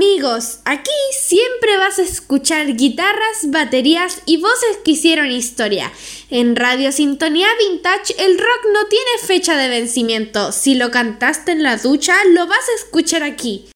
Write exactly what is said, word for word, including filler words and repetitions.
Amigos, aquí siempre vas a escuchar guitarras, baterías y voces que hicieron historia. En Radio Sintonía Vintage el rock no tiene fecha de vencimiento. Si lo cantaste en la ducha, lo vas a escuchar aquí.